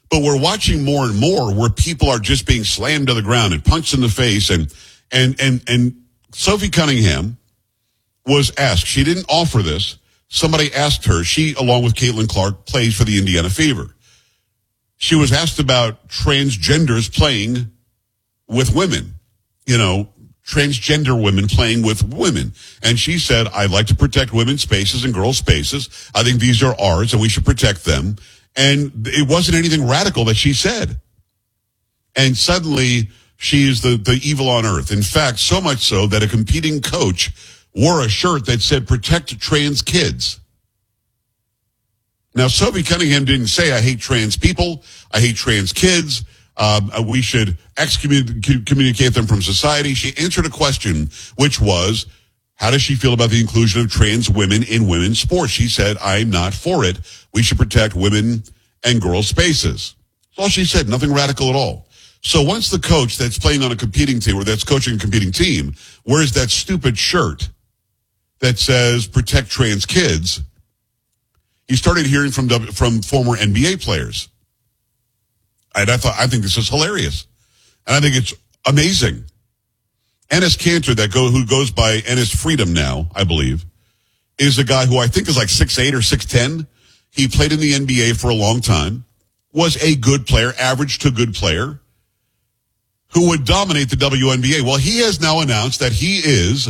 But we're watching more and more where people are just being slammed to the ground and punched in the face. And Sophie Cunningham was asked. She didn't offer this. Somebody asked her. She, along with Caitlin Clark, plays for the Indiana Fever. She was asked about transgenders playing with women, transgender women playing with women. And she said, I'd like to protect women's spaces and girls' spaces. I think these are ours and we should protect them. And it wasn't anything radical that she said. And suddenly she is the evil on earth. In fact, so much so that a competing coach wore a shirt that said, protect trans kids. Now, Sophie Cunningham didn't say, I hate trans people, I hate trans kids, we should excommunicate them from society. She answered a question, which was, how does she feel about the inclusion of trans women in women's sports? She said, I'm not for it. We should protect women and girls' spaces. That's all she said, nothing radical at all. So once the coach that's playing on a competing team or that's coaching a competing team wears that stupid shirt that says protect trans kids, you started hearing from former NBA players. And I think this is hilarious. And I think it's amazing. Enes Kanter, who goes by Enes Freedom now, I believe, is a guy who I think is like 6'8" or 6'10". He played in the NBA for a long time, was a good player, average to good player, who would dominate the WNBA. Well, he has now announced that he is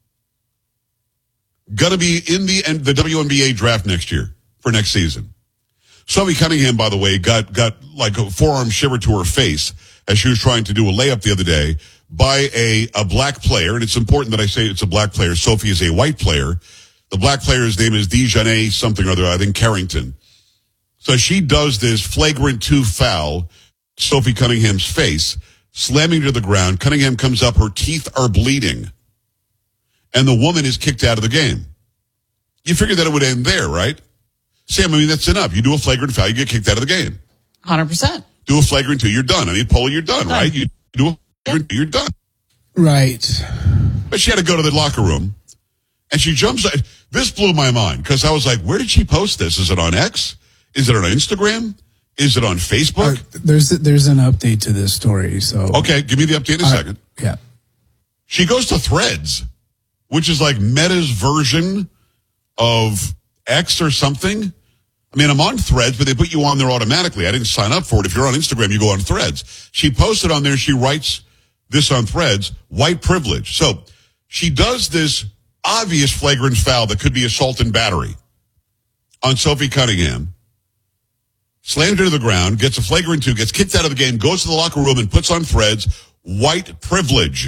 going to be in the WNBA draft next year. For next season. Sophie Cunningham, by the way, got like a forearm shiver to her face as she was trying to do a layup the other day by a black player. And it's important that I say it's a black player. Sophie is a white player. The black player's name is Dejanay something or other, I think Carrington. So she does this flagrant 2 foul, Sophie Cunningham's face, slamming her to the ground. Cunningham comes up, her teeth are bleeding. And the woman is kicked out of the game. You figured that it would end there, right? Sam, I mean, that's enough. You do a flagrant foul, you get kicked out of the game. 100%. Do a flagrant 2, you're done. I mean, Paula, you're done, right? You do a flagrant 2, you're done. Right. But she had to go to the locker room, and she jumps. This blew my mind, because I was like, where did she post this? Is it on X? Is it on Instagram? Is it on Facebook? There's an update to this story. So okay, give me the update in a second. Yeah. She goes to Threads, which is like Meta's version of X or something. I mean, I'm on Threads, but they put you on there automatically. I didn't sign up for it. If you're on Instagram, you go on Threads. She posted on there, she writes this on Threads, white privilege. So she does this obvious flagrant foul that could be assault and battery on Sophie Cunningham, slams her to the ground, gets a flagrant 2, gets kicked out of the game, goes to the locker room and puts on Threads, white privilege.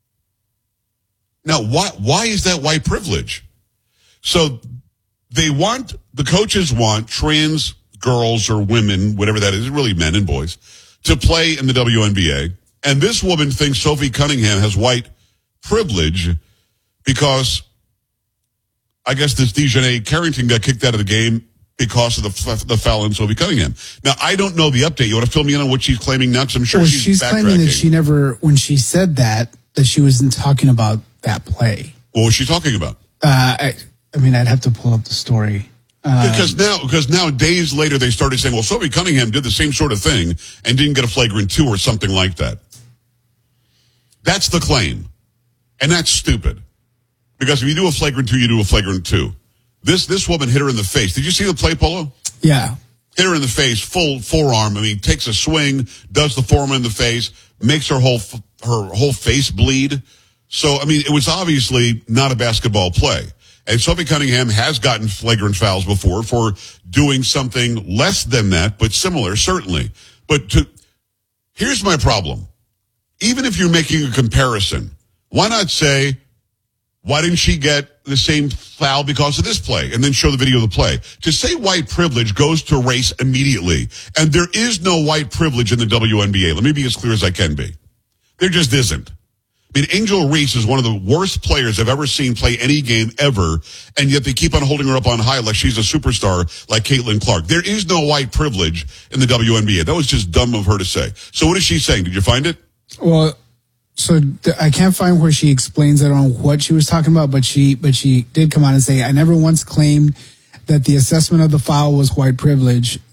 Now, why is that white privilege? So the coaches want trans girls or women, whatever that is, really men and boys, to play in the WNBA. And this woman thinks Sophie Cunningham has white privilege because I guess this Dejanay Carrington got kicked out of the game because of the foul on Sophie Cunningham. Now, I don't know the update. You want to fill me in on what she's claiming now? Because I'm sure she's claiming that she never, when she said that she wasn't talking about that play. What was she talking about? I mean, I'd have to pull up the story. Because now, days later, they started saying, well, Sophie Cunningham did the same sort of thing and didn't get a flagrant 2 or something like that. That's the claim. And that's stupid. Because if you do a flagrant 2, you do a flagrant 2. This woman hit her in the face. Did you see the play, Polo? Yeah. Hit her in the face, full forearm. I mean, takes a swing, does the forearm in the face, makes her whole face bleed. So, I mean, it was obviously not a basketball play. And Sophie Cunningham has gotten flagrant fouls before for doing something less than that, but similar, certainly. But here's my problem. Even if you're making a comparison, why not say, why didn't she get the same foul because of this play? And then show the video of the play. To say white privilege goes to race immediately. And there is no white privilege in the WNBA. Let me be as clear as I can be. There just isn't. I mean, Angel Reese is one of the worst players I've ever seen play any game ever, and yet they keep on holding her up on high like she's a superstar like Caitlin Clark. There is no white privilege in the WNBA. That was just dumb of her to say. So what is she saying? Did you find it? Well, so I can't find where she explains it on what she was talking about, but she did come out and say, I never once claimed that the assessment of the foul was white privilege.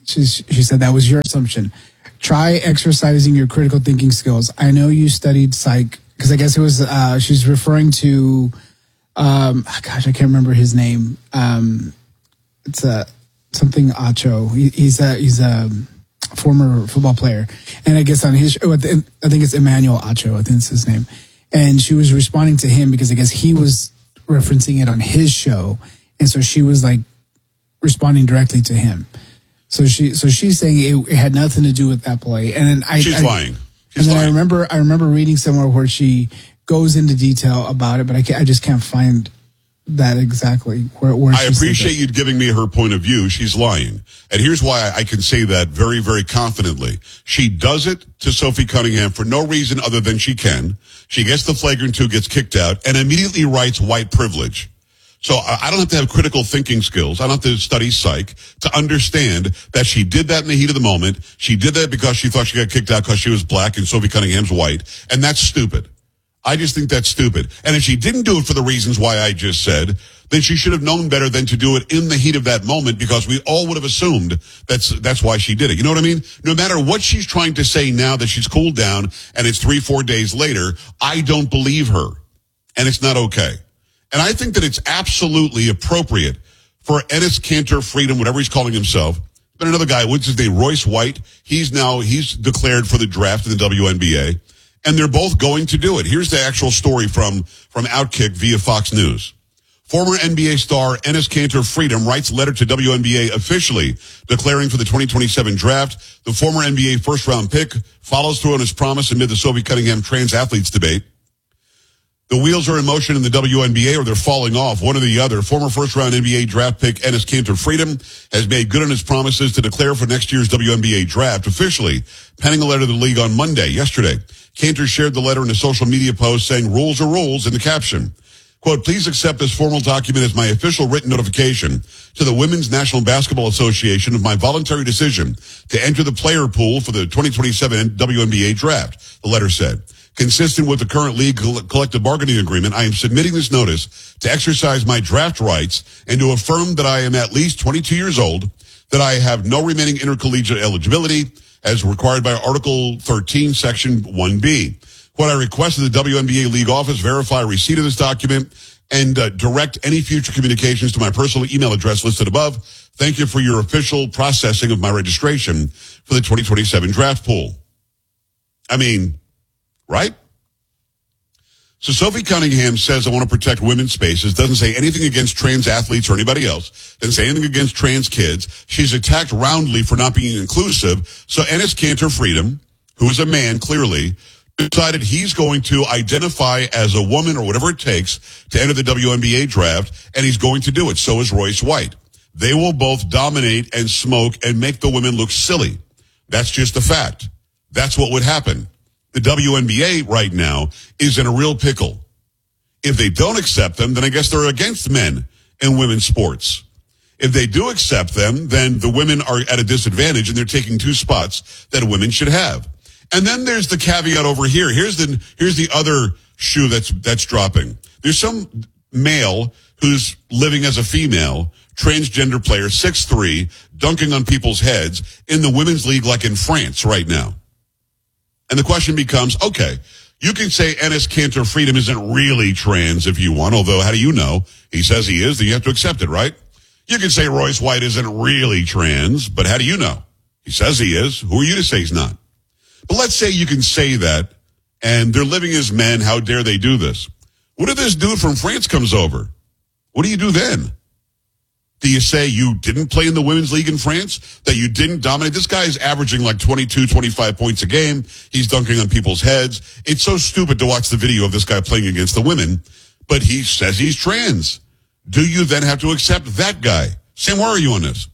She said that was your assumption. Try exercising your critical thinking skills. I know you studied psych, because I guess it was, she's referring to, gosh, I can't remember his name. It's something Acho. He's a former football player. And I guess on his, I think it's Emmanuel Acho, I think it's his name. And she was responding to him because I guess he was referencing it on his show. And so she was like responding directly to him. So she's saying it had nothing to do with that play. And then she's lying. She's lying. I remember reading somewhere where she goes into detail about it, but I just can't find that exactly where I appreciate you giving me her point of view. She's lying. And here's why I can say that very, very confidently. She does it to Sophie Cunningham for no reason other than she can. She gets the flagrant 2, gets kicked out, and immediately writes white privilege. So I don't have to have critical thinking skills. I don't have to study psych to understand that she did that in the heat of the moment. She did that because she thought she got kicked out because she was black and Sophie Cunningham's white. And that's stupid. I just think that's stupid. And if she didn't do it for the reasons why I just said, then she should have known better than to do it in the heat of that moment, because we all would have assumed that's why she did it. You know what I mean? No matter what she's trying to say now that she's cooled down and it's 3-4 days later, I don't believe her. And it's not okay. And I think that it's absolutely appropriate for Enes Kanter Freedom, whatever he's calling himself. But another guy, what's his name, Royce White, he's declared for the draft in the WNBA. And they're both going to do it. Here's the actual story from Outkick via Fox News. Former NBA star Enes Kanter Freedom writes letter to WNBA officially declaring for the 2027 draft. The former NBA first-round pick follows through on his promise amid the Sophie Cunningham trans athletes debate. The wheels are in motion in the WNBA, or they're falling off, one or the other. Former first-round NBA draft pick Enes Kanter Freedom has made good on his promises to declare for next year's WNBA draft officially, penning a letter to the league on yesterday. Kanter shared the letter in a social media post saying, "Rules are rules," in the caption. Quote, "Please accept this formal document as my official written notification to the Women's National Basketball Association of my voluntary decision to enter the player pool for the 2027 WNBA draft," the letter said. "Consistent with the current league collective bargaining agreement, I am submitting this notice to exercise my draft rights and to affirm that I am at least 22 years old, that I have no remaining intercollegiate eligibility as required by Article 13, Section 1B. What I request of the WNBA League office verify receipt of this document and direct any future communications to my personal email address listed above. Thank you for your official processing of my registration for the 2027 draft pool." I mean, right? So Sophie Cunningham says, "I want to protect women's spaces," doesn't say anything against trans athletes or anybody else, doesn't say anything against trans kids. She's attacked roundly for not being inclusive. So Enes Kanter Freedom, who is a man clearly, decided he's going to identify as a woman or whatever it takes to enter the WNBA draft, and he's going to do it. So is Royce White. They will both dominate and smoke and make the women look silly. That's just a fact. That's what would happen. The WNBA right now is in a real pickle. If they don't accept them, then I guess they're against men in women's sports. If they do accept them, then the women are at a disadvantage and they're taking 2 spots that women should have. And then there's the caveat over here. Here's the other shoe that's dropping. There's some male who's living as a female, transgender player, 6'3", dunking on people's heads in the women's league like in France right now. And the question becomes, okay, you can say Enes Kanter Freedom isn't really trans if you want, although how do you know? He says he is, then you have to accept it, right? You can say Royce White isn't really trans, but how do you know? He says he is. Who are you to say he's not? But let's say you can say that, and they're living as men. How dare they do this? What if this dude from France comes over? What do you do then? Do you say you didn't play in the women's league in France? That you didn't dominate? This guy is averaging like 22, 25 points a game. He's dunking on people's heads. It's so stupid to watch the video of this guy playing against the women, but he says he's trans. Do you then have to accept that guy? Sam, where are you on this?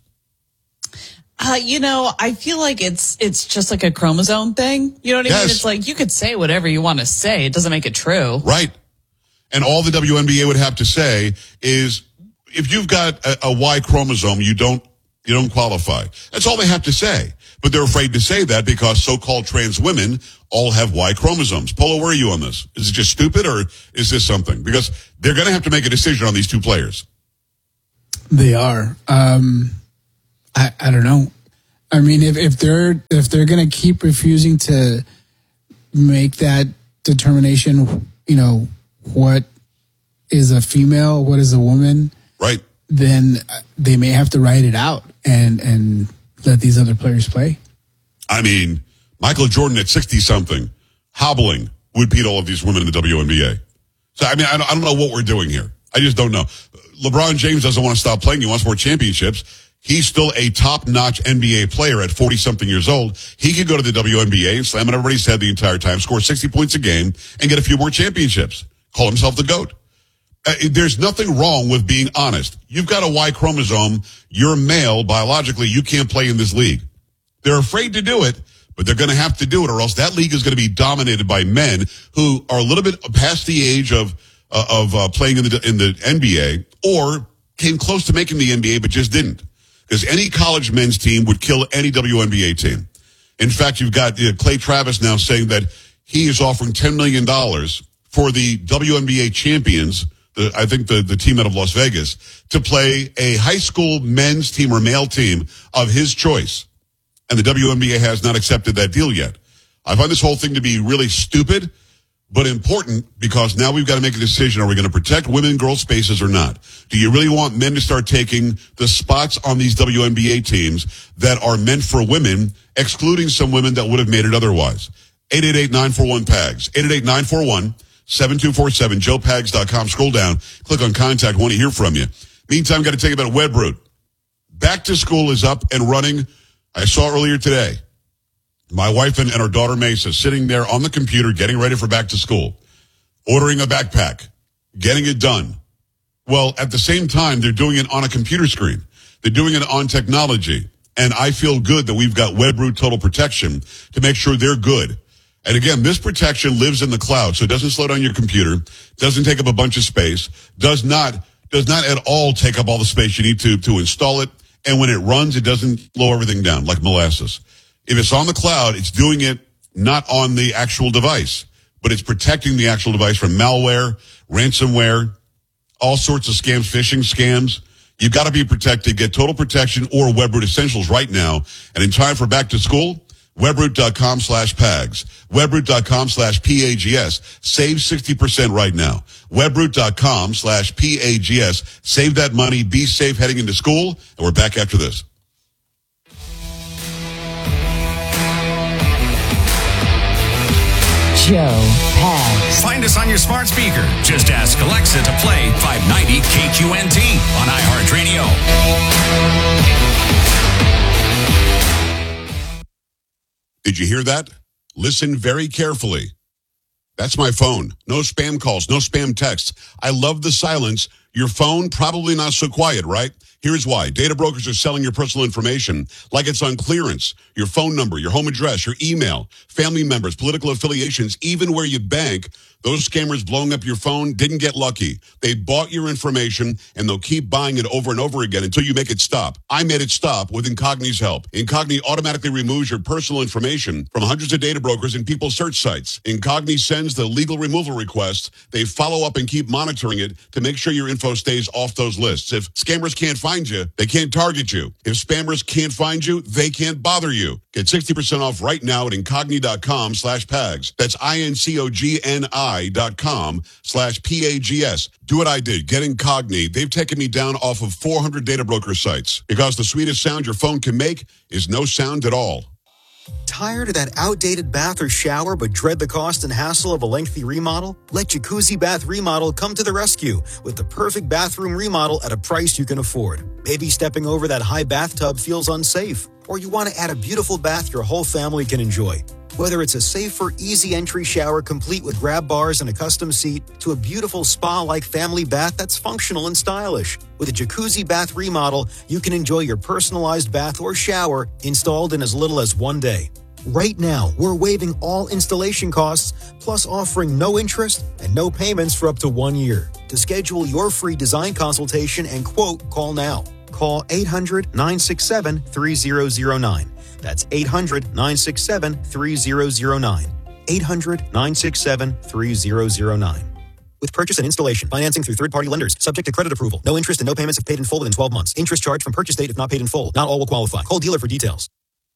I feel like it's just like a chromosome thing. You know what I mean? It's like you could say whatever you want to say. It doesn't make it true. Right. And all the WNBA would have to say is, if you've got a Y chromosome, you don't qualify. That's all they have to say. But they're afraid to say that because so-called trans women all have Y chromosomes. Polo, where are you on this? Is it just stupid, or is this something? Because they're going to have to make a decision on these 2 players. They are. I don't know. I mean, if they're going to keep refusing to make that determination, what is a female, what is a woman, right? Then they may have to ride it out and let these other players play. I mean, Michael Jordan at 60-something, hobbling, would beat all of these women in the WNBA. So, I mean, I don't know what we're doing here. I just don't know. LeBron James doesn't want to stop playing. He wants more championships. He's still a top-notch NBA player at 40-something years old. He could go to the WNBA and slam on everybody's head the entire time, score 60 points a game, and get a few more championships. Call himself the GOAT. There's nothing wrong with being honest. You've got a Y chromosome. You're male. Biologically, you can't play in this league. They're afraid to do it, but they're going to have to do it, or else that league is going to be dominated by men who are a little bit past the age of playing in the NBA, or came close to making the NBA but just didn't. Because any college men's team would kill any WNBA team. In fact, you've got Clay Travis now saying that he is offering $10 million for the WNBA champions, I think the team out of Las Vegas, to play a high school men's team or male team of his choice. And the WNBA has not accepted that deal yet. I find this whole thing to be really stupid, but important, because now we've got to make a decision. Are we going to protect women and girls spaces or not? Do you really want men to start taking the spots on these WNBA teams that are meant for women, excluding some women that would have made it otherwise? 888-941-PAGS. 888-941-7247. JoePags.com. Scroll down. Click on contact. Want to hear from you. Meantime, got to tell you about Webroot. Back to school is up and running. I saw earlier today my wife and our daughter Mesa sitting there on the computer getting ready for back to school, ordering a backpack, getting it done. Well, at the same time, they're doing it on a computer screen. They're doing it on technology. And I feel good that we've got Webroot Total Protection to make sure they're good. And again, this protection lives in the cloud, so it doesn't slow down your computer, doesn't take up a bunch of space, does not at all take up all the space you need to install it. And when it runs, it doesn't blow everything down like molasses. If it's on the cloud, it's doing it not on the actual device, but it's protecting the actual device from malware, ransomware, all sorts of scams, phishing scams. You've got to be protected. Get Total Protection or Webroot Essentials right now. And in time for back to school, Webroot.com/PAGS. Webroot.com/PAGS. Save 60% right now. Webroot.com/PAGS. Save that money. Be safe heading into school. And we're back after this. Joe Pags. Find us on your smart speaker. Just ask Alexa to play 590 KQNT on iHeartRadio. Did you hear that? Listen very carefully. That's my phone. No spam calls, no spam texts. I love the silence. Your phone, probably not so quiet, right? Here's why. Data brokers are selling your personal information like it's on clearance. Your phone number, your home address, your email, family members, political affiliations, even where you bank. Those scammers blowing up your phone didn't get lucky. They bought your information, and they'll keep buying it over and over again until you make it stop. I made it stop with Incogni's help. Incogni automatically removes your personal information from hundreds of data brokers and people's search sites. Incogni sends the legal removal request. They follow up and keep monitoring it to make sure your info stays off those lists. If scammers can't find you, they can't target you. If spammers can't find you, they can't bother you. Get 60% off right now at Incogni.com/PAGS. That's INCOGNI.com/PAGS. Do what I did. Get Incogni. They've taken me down off of 400 data broker sites because the sweetest sound your phone can make is no sound at all. Tired of that outdated bath or shower but dread the cost and hassle of a lengthy remodel? Let Jacuzzi Bath Remodel come to the rescue with the perfect bathroom remodel at a price you can afford. Maybe stepping over that high bathtub feels unsafe, or you want to add a beautiful bath your whole family can enjoy. Whether it's a safer, easy entry shower complete with grab bars and a custom seat, to a beautiful spa-like family bath that's functional and stylish. With a Jacuzzi Bath Remodel, you can enjoy your personalized bath or shower installed in as little as 1 day. Right now, we're waiving all installation costs, plus offering no interest and no payments for up to 1 year. To schedule your free design consultation and quote, call now. Call 800-967-3009. That's 800-967-3009. 800-967-3009. With purchase and installation, financing through third-party lenders, subject to credit approval. No interest and no payments if paid in full within 12 months. Interest charged from purchase date if not paid in full. Not all will qualify. Call dealer for details.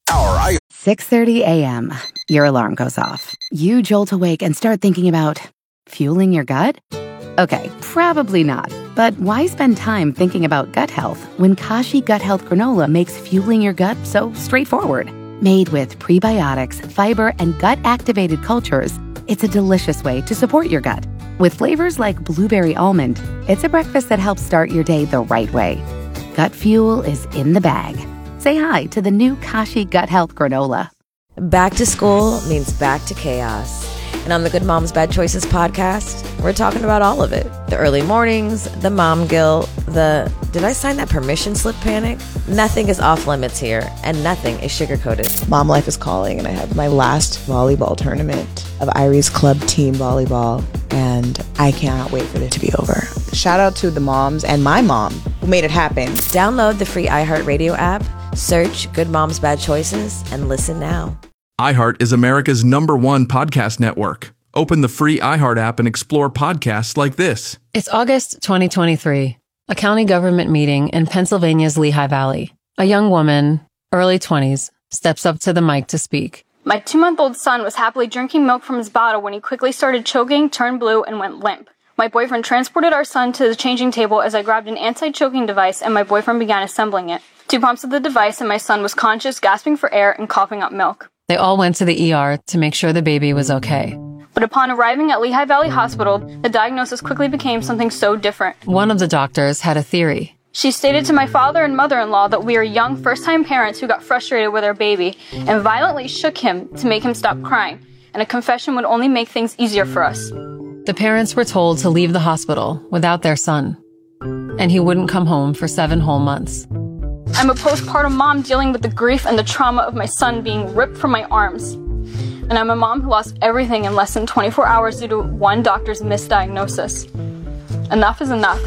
6:30 a.m. Your alarm goes off. You jolt awake and start thinking about fueling your gut? Okay, probably not. But why spend time thinking about gut health when Kashi Gut Health Granola makes fueling your gut so straightforward? Made with prebiotics, fiber, and gut-activated cultures, it's a delicious way to support your gut. With flavors like blueberry almond, it's a breakfast that helps start your day the right way. Gut fuel is in the bag. Say hi to the new Kashi Gut Health Granola. Back to school means back to chaos. And on the Good Moms Bad Choices podcast, we're talking about all of it. The early mornings, the mom guilt, the did I sign that permission slip panic? Nothing is off limits here, and nothing is sugar-coated. Mom life is calling, and I have my last volleyball tournament of Irie's club team volleyball, and I cannot wait for it to be over. Shout out to the moms and my mom who made it happen. Download the free iHeartRadio app, search Good Moms Bad Choices, and listen now. iHeart is America's #1 podcast network. Open the free iHeart app and explore podcasts like this. It's August 2023, a county government meeting in Pennsylvania's Lehigh Valley. A young woman, early 20s, steps up to the mic to speak. My 2-month-old son was happily drinking milk from his bottle when he quickly started choking, turned blue, and went limp. My boyfriend transported our son to the changing table as I grabbed an anti-choking device and my boyfriend began assembling it. 2 pumps of the device and my son was conscious, gasping for air, and coughing up milk. They all went to the ER to make sure the baby was okay. But upon arriving at Lehigh Valley Hospital, the diagnosis quickly became something so different. One of the doctors had a theory. She stated to my father and mother-in-law that we are young first-time parents who got frustrated with our baby and violently shook him to make him stop crying, and a confession would only make things easier for us. The parents were told to leave the hospital without their son, and he wouldn't come home for 7 whole months. I'm a postpartum mom dealing with the grief and the trauma of my son being ripped from my arms. And I'm a mom who lost everything in less than 24 hours due to one doctor's misdiagnosis. Enough is enough.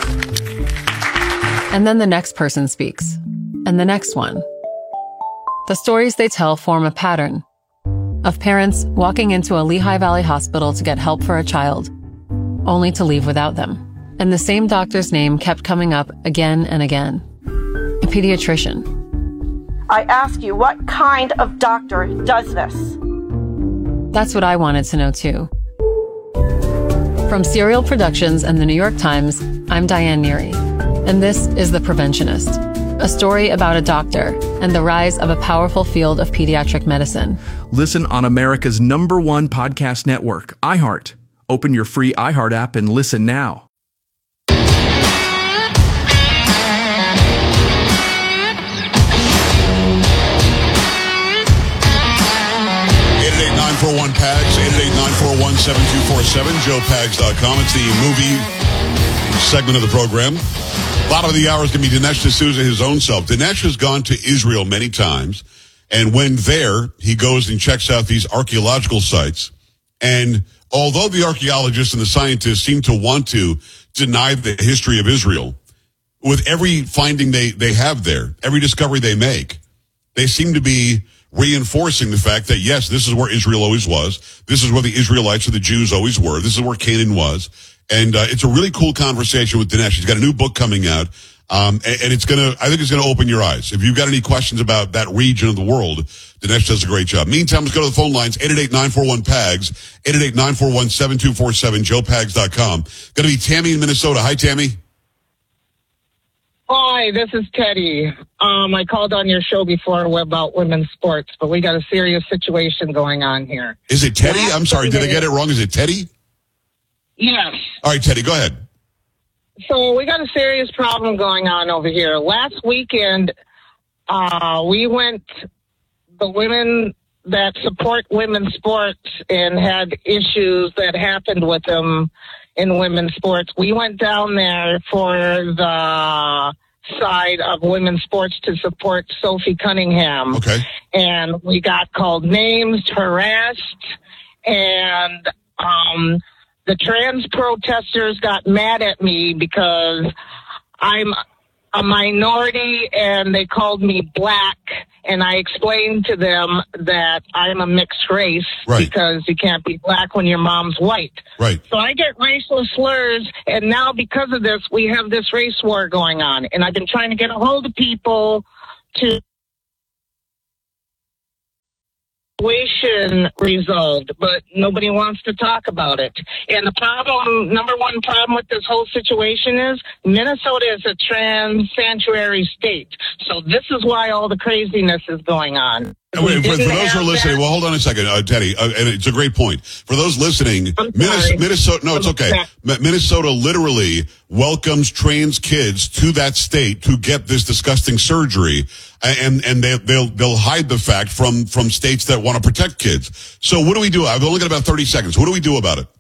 And then the next person speaks, and the next one. The stories they tell form a pattern of parents walking into a Lehigh Valley hospital to get help for a child, only to leave without them. And the same doctor's name kept coming up again and again. A pediatrician. I ask you, what kind of doctor does this? That's what I wanted to know too. From Serial Productions and the New York Times, I'm Diane Neary, and this is The Preventionist, a story about a doctor and the rise of a powerful field of pediatric medicine. Listen on America's #1 podcast network, iHeart. Open your free iHeart app and listen now. 888-941-PAGS, 888-941-7247, joepags.com. It's the movie segment of the program. Bottom of the hour is going to be Dinesh D'Souza, his own self. Dinesh has gone to Israel many times, and when there, he goes and checks out these archaeological sites. And although the archaeologists and the scientists seem to want to deny the history of Israel, with every finding they have there, every discovery they make, they seem to be reinforcing the fact that, yes, this is where Israel always was. This is where the Israelites or the Jews always were. This is where Canaan was. And it's a really cool conversation with Dinesh. He's got a new book coming out, and it's I think it's gonna open your eyes. If you've got any questions about that region of the world, Dinesh does a great job. Meantime, let's go to the phone lines, 888-941-PAGS, 888-941-7247, joepags.com. Gonna be Tammy in Minnesota. Hi, Tammy. Hi, this is Teddy. I called on your show before about women's sports, but we got a serious situation going on here. Is it Teddy? I'm sorry, did I get it wrong? Is it Teddy? Yes. All right, Teddy, go ahead. So we got a serious problem going on over here. Last weekend, we went, the women that support women's sports and had issues that happened with them in women's sports. We went down there for the side of women's sports to support Sophie Cunningham. Okay. And we got called names, harassed, and the trans protesters got mad at me because I'm a minority and they called me black, and I explained to them that I'm a mixed race, right, because you can't be black when your mom's white. Right. So I get racial slurs, and now because of this, we have this race war going on, and I've been trying to get a hold of people to situation resolved, but nobody wants to talk about it. And the number one problem with this whole situation is Minnesota is a trans sanctuary state. So this is why all the craziness is going on. Wait, for those who are listening, well, hold on a second, Teddy, and it's a great point. For those listening, Minnesota, no, it's okay. Minnesota literally welcomes trans kids to that state to get this disgusting surgery, and they'll hide the fact from states that want to protect kids. So what do we do? I've only got about 30 seconds. What do we do about it?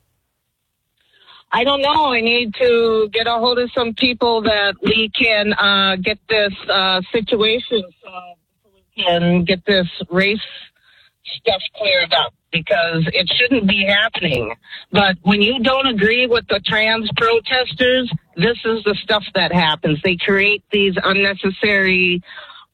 I don't know. I need to get a hold of some people that we can get this situation solved. And get this race stuff cleared up, because it shouldn't be happening. But when you don't agree with the trans protesters, this is the stuff that happens. They create these unnecessary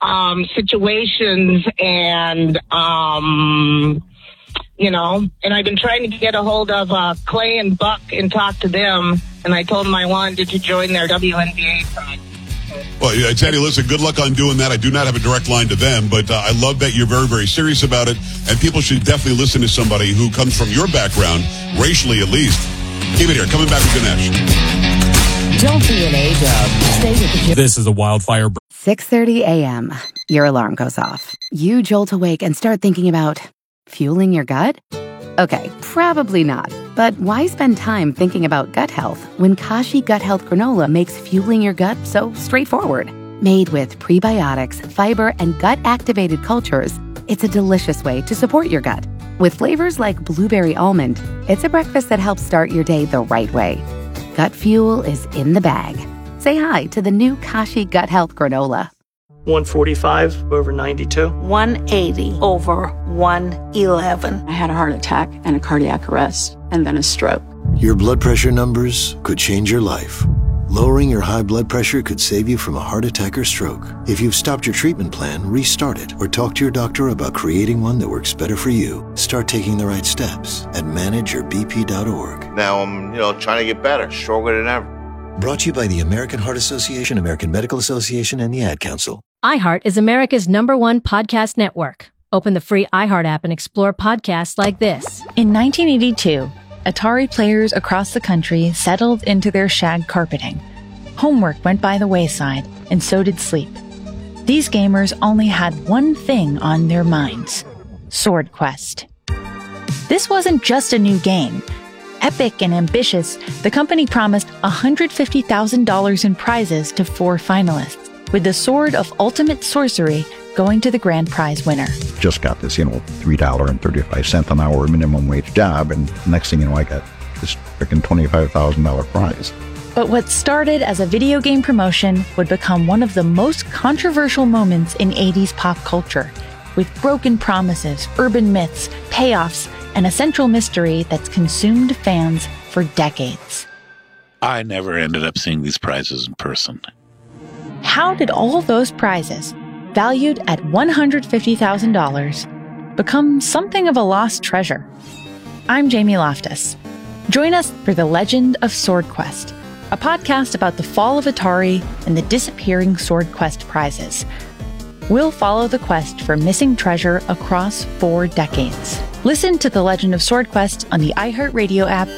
situations, and and I've been trying to get a hold of Clay and Buck and talk to them, and I told them I wanted to join their WNBA project. Well, Teddy, listen, good luck on doing that. I do not have a direct line to them, but I love that you're very, very serious about it, and people should definitely listen to somebody who comes from your background, racially at least. Keep it here. Coming back with Ganesh. Don't be an A-dub. Stay with the... This is a wildfire. 6:30 a.m. Your alarm goes off. You jolt awake and start thinking about fueling your gut? Okay, probably not. But why spend time thinking about gut health when Kashi Gut Health Granola makes fueling your gut so straightforward? Made with prebiotics, fiber, and gut-activated cultures, it's a delicious way to support your gut. With flavors like blueberry almond, it's a breakfast that helps start your day the right way. Gut fuel is in the bag. Say hi to the new Kashi Gut Health Granola. 145 over 92. 180 over 111. I had a heart attack and a cardiac arrest and then a stroke. Your blood pressure numbers could change your life. Lowering your high blood pressure could save you from a heart attack or stroke. If you've stopped your treatment plan, restart it or talk to your doctor about creating one that works better for you. Start taking the right steps at manageyourbp.org. Now I'm, trying to get better, stronger than ever. Brought to you by the American Heart Association, American Medical Association, and the Ad Council. iHeart is America's #1 podcast network. Open the free iHeart app and explore podcasts like this. In 1982, Atari players across the country settled into their shag carpeting. Homework went by the wayside, and so did sleep. These gamers only had one thing on their minds: Sword Quest. This wasn't just a new game. Epic and ambitious, the company promised $150,000 in prizes to 4 finalists, with the Sword of Ultimate Sorcery going to the grand prize winner. Just got this, $3.35 an hour minimum wage job, and next thing you know, I got this freaking $25,000 prize. But what started as a video game promotion would become one of the most controversial moments in 80s pop culture, with broken promises, urban myths, payoffs, and a central mystery that's consumed fans for decades. I never ended up seeing these prizes in person. How did all those prizes, valued at $150,000, become something of a lost treasure? I'm Jamie Loftus. Join us for The Legend of Sword Quest, a podcast about the fall of Atari and the disappearing Sword Quest prizes. We'll follow the quest for missing treasure across 4 decades. Listen to The Legend of Sword Quest on the iHeartRadio app.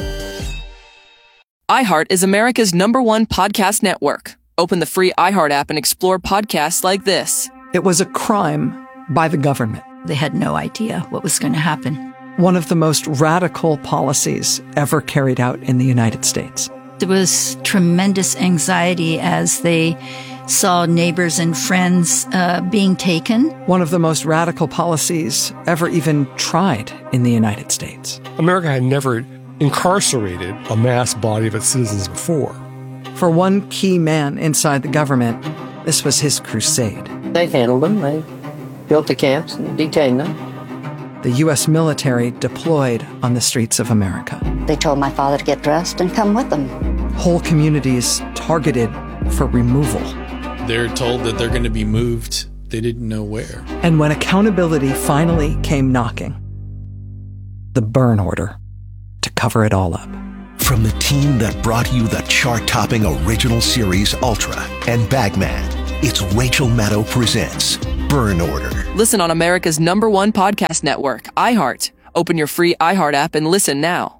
iHeart is America's #1 podcast network. Open the free iHeart app and explore podcasts like this. It was a crime by the government. They had no idea what was going to happen. One of the most radical policies ever carried out in the United States. There was tremendous anxiety as they saw neighbors and friends being taken. One of the most radical policies ever even tried in the United States. America had never incarcerated a mass body of its citizens before. For one key man inside the government, this was his crusade. They handled them. They built the camps and detained them. The U.S. military deployed on the streets of America. They told my father to get dressed and come with them. Whole communities targeted for removal. They're told that they're going to be moved. They didn't know where. And when accountability finally came knocking, the burn order to cover it all up. From the team that brought you the chart-topping original series Ultra and Bagman, it's Rachel Maddow presents burn order. Listen on America's #1 podcast network, iHeart. Open your free iHeart app and listen now.